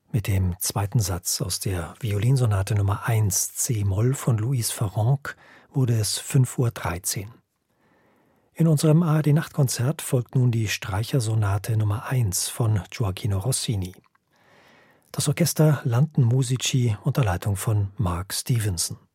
Mit dem zweiten Satz aus der Violinsonate Nummer 1 c-Moll von Louis Farrenc wurde es 5:13 Uhr. In unserem ARD-Nachtkonzert folgt nun die Streichersonate Nummer 1 von Gioachino Rossini. Das Orchester London Musici unter Leitung von Mark Stevenson.